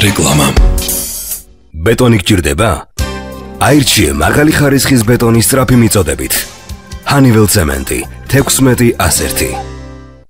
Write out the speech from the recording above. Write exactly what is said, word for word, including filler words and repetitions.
რეკლამა. ბეტონი გჭირდება? აირჩიე მაღალი ხარისხის ბეტონის სწრაფი მიწოდებით. Honeywell ცემენტი თექვსმეტი ასი ერთი.